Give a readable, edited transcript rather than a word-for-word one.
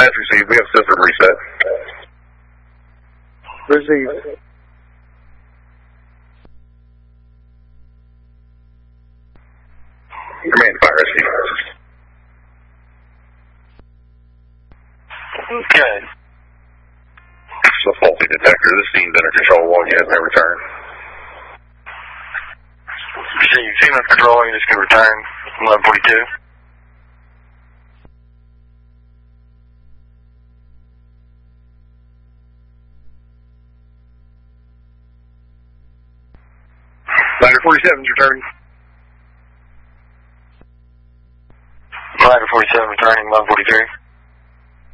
Last received. We have system reset. Received. Command fire rescue. Okay. It's a faulty detector. This seems under control while you have no return. Received. Team under control, you're just going to return 1142. Ladder 47's returning. Ladder 47 returning 1143.